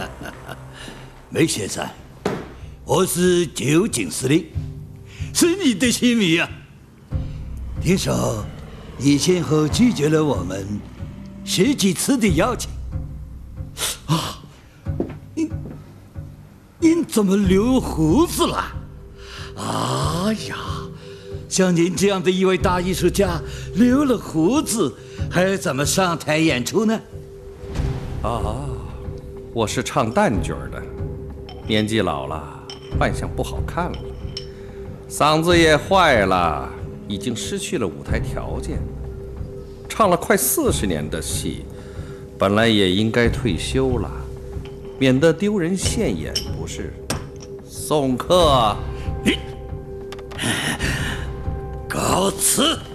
梅先生，我是旧警司令，是你的新迷啊。听说你先后拒绝了我们十几次的邀请啊！您怎么留胡子了？哎呀，像您这样的一位大艺术家，留了胡子还怎么上台演出呢？ 啊，我是唱旦角的，年纪老了，扮相不好看了，嗓子也坏了，已经失去了舞台条件。唱了快40年的戏，本来也应该退休了，免得丢人现眼，不是？送客， 告辞。